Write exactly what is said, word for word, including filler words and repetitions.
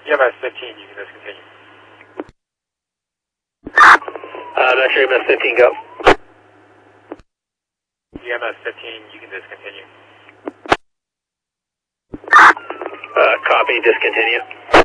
E M S fifteen, you can discontinue. Uh, Metro E M S fifteen, go. E M S fifteen, you can discontinue. Uh, copy, discontinue.